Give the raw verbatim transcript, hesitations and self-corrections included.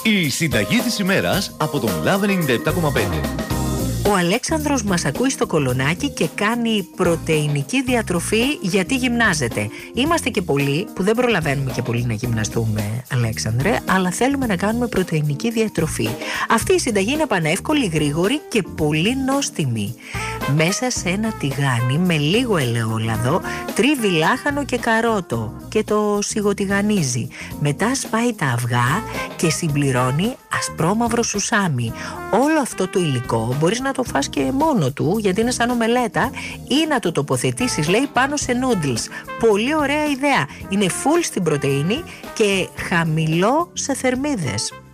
Η συνταγή της ημέρας από τον Love ενενήντα επτά κόμμα πέντε. Ο Αλέξανδρος μας ακούει στο Κολονάκι και κάνει πρωτεϊνική διατροφή γιατί γυμνάζεται. Είμαστε και πολλοί που δεν προλαβαίνουμε και πολύ να γυμναστούμε, Αλέξανδρε, αλλά θέλουμε να κάνουμε πρωτεϊνική διατροφή. Αυτή η συνταγή είναι πανεύκολη, γρήγορη και πολύ νόστιμη. Μέσα σε ένα τηγάνι με λίγο ελαιόλαδο τρίβει λάχανο και καρότο και το σιγοτηγανίζει. Μετά σπάει τα αυγά και συμπληρώνει ασπρόμαυρο σουσάμι. Όλο αυτό το υλικό μπορείς να το φας και μόνο του, γιατί είναι σαν ομελέτα, ή να το τοποθετήσεις, λέει, πάνω σε noodles. Πολύ ωραία ιδέα. Είναι full στην πρωτεΐνη και χαμηλό σε θερμίδες.